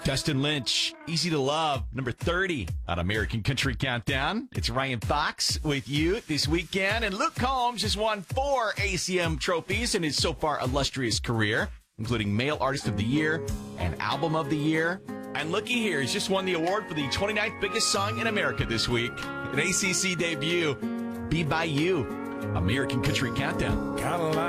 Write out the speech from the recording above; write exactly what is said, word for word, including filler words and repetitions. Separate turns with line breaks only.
Dustin Lynch, Easy to Love, number thirty on American Country Countdown. It's Ryan Fox with you this weekend. And Luke Combs has won four A C M trophies in his so far illustrious career, including Male Artist of the Year and Album of the Year. And looky here, he's just won the award for the twenty-ninth biggest song in America this week. An A C C debut, Be By You, American Country Countdown.
Kinda like